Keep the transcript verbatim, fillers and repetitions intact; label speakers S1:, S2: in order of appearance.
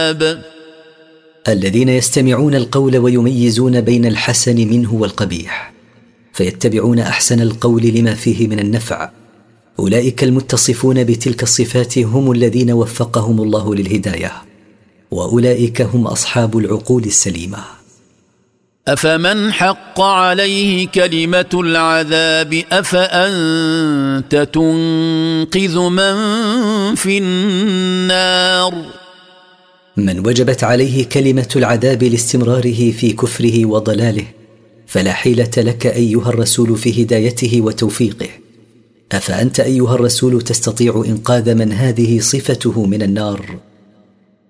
S1: الذين يستمعون القول ويميزون بين الحسن منه والقبيح فيتبعون أحسن القول لما فيه من النفع، أولئك المتصفون بتلك الصفات هم الذين وفقهم الله للهداية، وأولئك هم أصحاب العقول السليمة.
S2: أفمن حق عليه كلمة العذاب أفأنت تنقذ من في النار؟
S1: من وجبت عليه كلمة العذاب لاستمراره في كفره وضلاله فلا حيلة لك أيها الرسول في هدايته وتوفيقه. أفأنت أيها الرسول تستطيع إنقاذ من هذه صفته من النار؟